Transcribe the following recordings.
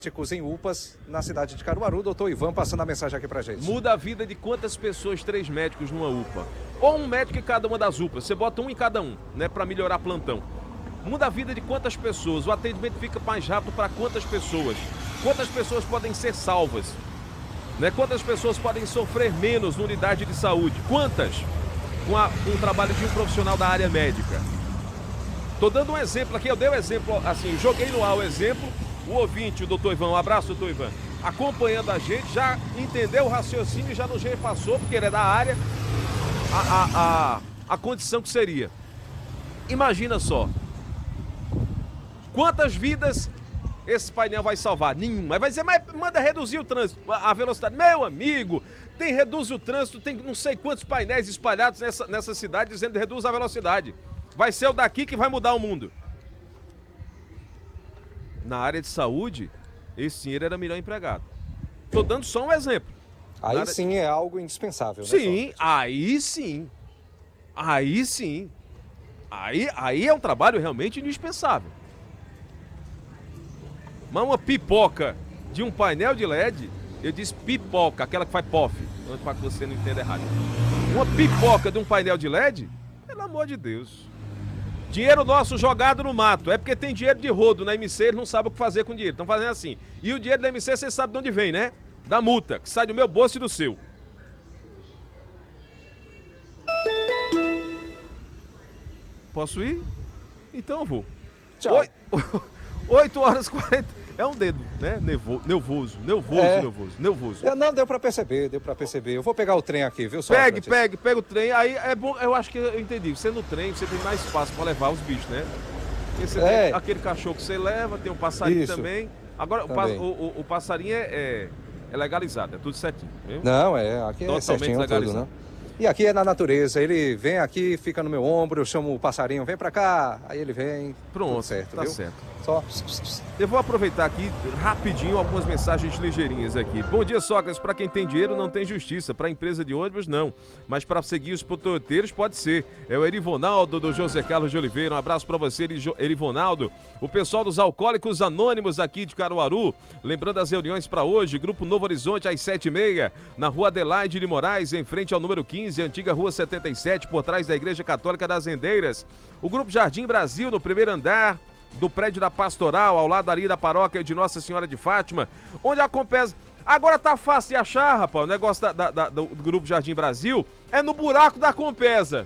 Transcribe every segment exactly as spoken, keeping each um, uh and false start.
em U P As na cidade de Caruaru. Doutor Ivan passando a mensagem aqui pra gente. Muda a vida de quantas pessoas? Três médicos numa U P A. Ou um médico em cada uma das U P As. Você bota um em cada um, né? Pra melhorar plantão. Muda a vida de quantas pessoas? O atendimento fica mais rápido para quantas pessoas? Quantas pessoas podem ser salvas? Né? Quantas pessoas podem sofrer menos na unidade de saúde? Quantas? Com, a, com o trabalho de um profissional da área médica. Tô dando um exemplo aqui, eu dei um exemplo, assim, joguei no ar o exemplo. O ouvinte, o doutor Ivan, um abraço, doutor Ivan, acompanhando a gente, já entendeu o raciocínio, já nos repassou, porque ele é da área, a, a, a, a condição que seria. Imagina só, quantas vidas esse painel vai salvar? Nenhuma. Vai dizer, mas manda reduzir o trânsito, a velocidade. Meu amigo, tem reduz o trânsito, tem não sei quantos painéis espalhados nessa, nessa cidade dizendo reduz a velocidade. Vai ser o daqui que vai mudar o mundo. Na área de saúde, esse dinheiro era melhor empregado. Tô dando só um exemplo. Aí área... sim é algo indispensável, né? Sim, aí sim. Aí sim. Aí, aí é um trabalho realmente indispensável. Mas uma pipoca de um painel de L E D, eu disse pipoca, aquela que faz pof, para que você não entenda errado. Uma pipoca de um painel de L E D, pelo amor de Deus. Dinheiro nosso jogado no mato. É porque tem dinheiro de rodo na M C, eles não sabem o que fazer com o dinheiro. Estão fazendo assim. E o dinheiro da M C, você sabe de onde vem, né? Da multa, que sai do meu bolso e do seu. Posso ir? Então eu vou. Tchau. oito horas e quarenta. É um dedo, né? Nervo, nervoso, nervoso, É. nervoso, nervoso. É, não, deu pra perceber, deu pra perceber. Eu vou pegar o trem aqui, viu, Sócrates? Pegue, pegue, pega o trem. Aí é bom, eu acho que eu entendi. Você no trem, você tem mais espaço pra levar os bichos, né? Porque você É. tem aquele cachorro que você leva, tem o passarinho Isso. também. Agora, o pa- Também. O, o, o passarinho é, é, é legalizado, é tudo certinho, viu? Não, é, aqui é Totalmente certinho tudo, legalizado. né? E aqui é na natureza, ele vem aqui, fica no meu ombro, eu chamo o passarinho, vem pra cá, aí ele vem. Pronto, tudo certo, tá viu? certo. Só... Eu vou aproveitar aqui rapidinho algumas mensagens ligeirinhas aqui. Bom dia, Sócrates. Para quem tem dinheiro não tem justiça. Para empresa de ônibus não. Mas para seguir os prototeiros pode ser. É o Erivonaldo do José Carlos de Oliveira. Um abraço para você, Eri- Erivonaldo. O pessoal dos Alcoólicos Anônimos aqui de Caruaru. Lembrando as reuniões para hoje. Grupo Novo Horizonte às sete e meia. Na rua Adelaide de Moraes, em frente ao número quinze, antiga rua setenta e sete, por trás da Igreja Católica das Rendeiras. O Grupo Jardim Brasil, no primeiro andar do prédio da Pastoral, ao lado ali da paróquia de Nossa Senhora de Fátima, onde a Compesa... Agora tá fácil de achar, rapaz, o negócio da, da- da- do Grupo Jardim Brasil é no buraco da Compesa.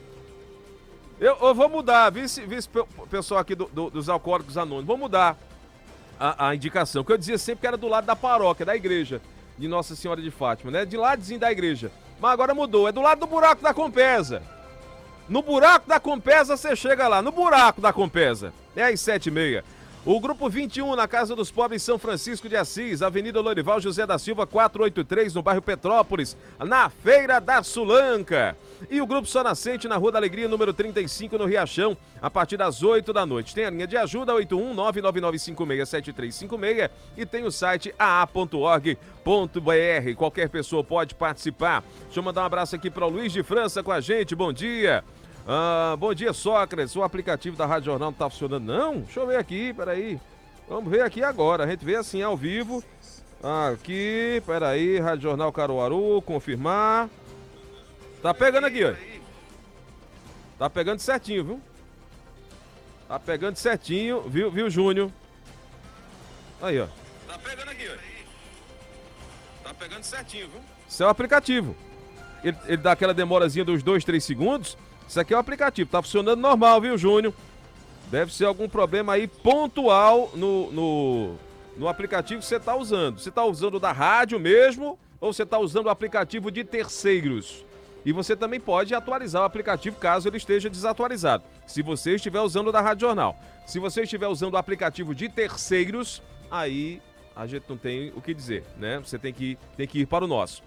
Eu, eu vou mudar, vice, vice pessoal aqui do- do- dos Alcoólicos Anônimos, vou mudar a, a indicação, que eu dizia sempre que era do lado da paróquia, da igreja de Nossa Senhora de Fátima, né? De ladozinho da igreja. Mas agora mudou, é do lado do buraco da Compesa. No buraco da Compesa você chega lá, no buraco da Compesa. É às sete e meia. O Grupo vinte e um, na Casa dos Pobres, São Francisco de Assis, Avenida Lourival José da Silva, quatrocentos e oitenta e três, no bairro Petrópolis, na Feira da Sulanca. E o Grupo Só Nascente, na Rua da Alegria, número trinta e cinco, no Riachão, a partir das oito da noite. Tem a linha de ajuda, oito um nove nove nove cinco seis sete três cinco seis, e tem o site a a ponto org ponto b r. Qualquer pessoa pode participar. Deixa eu mandar um abraço aqui para o Luiz de França com a gente, bom dia. Ah, bom dia, Sócrates. O aplicativo da Rádio Jornal não tá funcionando, não? Deixa eu ver aqui, peraí. Vamos ver aqui agora. A gente vê assim ao vivo. Aqui, peraí. Rádio Jornal Caruaru, confirmar. Tá pegando aqui, ó. Tá pegando certinho, viu? Tá pegando certinho, viu, viu, Júnior? Aí, ó. Tá pegando aqui, ó. Tá pegando certinho, viu? Isso é o aplicativo. Ele, ele dá aquela demorazinha dos dois, três segundos. Isso aqui é o aplicativo, tá funcionando normal, viu, Júnior? Deve ser algum problema aí pontual no, no, no aplicativo que você tá usando. Você tá usando da rádio mesmo ou você tá usando o aplicativo de terceiros? E você também pode atualizar o aplicativo caso ele esteja desatualizado. Se você estiver usando o da Rádio Jornal. Se você estiver usando o aplicativo de terceiros, aí a gente não tem o que dizer, né? Você tem que, tem que ir para o nosso.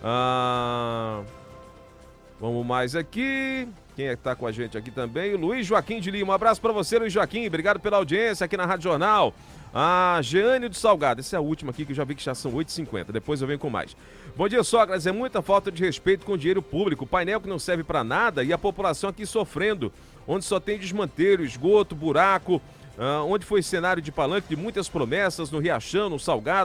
Ah... Vamos mais aqui. Quem é que tá com a gente aqui também? O Luiz Joaquim de Lima. Um abraço pra você, Luiz Joaquim. Obrigado pela audiência aqui na Rádio Jornal. Ah, Jeane do Salgado. Essa é a última aqui que eu já vi que já são oito e cinquenta. Depois eu venho com mais. Bom dia, Sócrates. É muita falta de respeito com o dinheiro público. Painel que não serve pra nada e a população aqui sofrendo. Onde só tem desmanteiro, esgoto, buraco. Ah, onde foi cenário de palanque de muitas promessas no Riachão, no Salgado.